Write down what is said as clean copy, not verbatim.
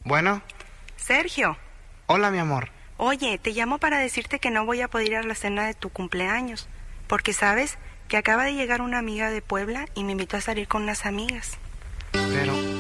Bueno. Sergio. Hola, mi amor. Oye, te llamo para decirte que no voy a poder ir a la cena de tu cumpleaños, porque sabes que acaba de llegar una amiga de Puebla y me invitó a salir con unas amigas. Pero